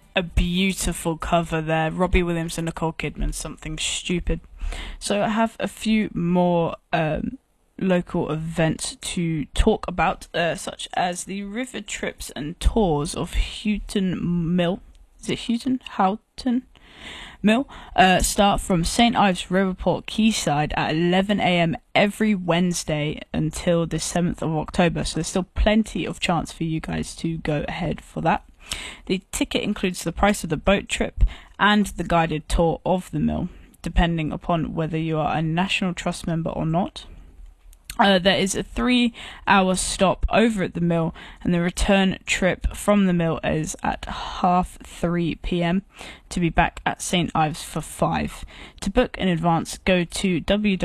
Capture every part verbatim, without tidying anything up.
a beautiful cover there. Robbie Williams and Nicole Kidman, Something Stupid. So I have a few more um, local events to talk about, uh, such as the river trips and tours of Houghton Mill. Is it Houghton? Houghton Mill? Uh, start from Saint Ives Riverport Quayside at eleven a.m. every Wednesday until the seventh of October. So there's still plenty of chance for you guys to go ahead for that. The ticket includes the price of the boat trip and the guided tour of the mill, depending upon whether you are a National Trust member or not. Uh, there is a three-hour stop over at the mill, and the return trip from the mill is at half three p.m. to be back at Saint Ives for five. To book in advance, go to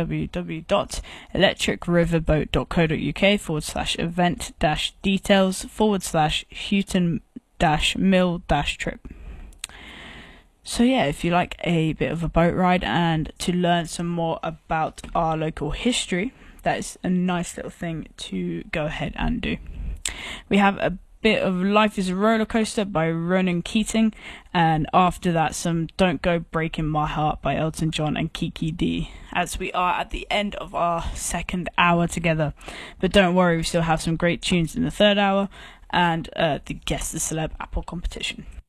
www.electricriverboat.co.uk forward slash event dash details forward slash Houghton dash mill dash trip. So yeah, if you like a bit of a boat ride and to learn some more about our local history, that is a nice little thing to go ahead and do. We have a bit of Life is a Roller Coaster by Ronan Keating, and after that some Don't Go Breaking My Heart by Elton John and Kiki D, as we are at the end of our second hour together. But don't worry, we still have some great tunes in the third hour and uh, the Guess the Celeb Apple competition.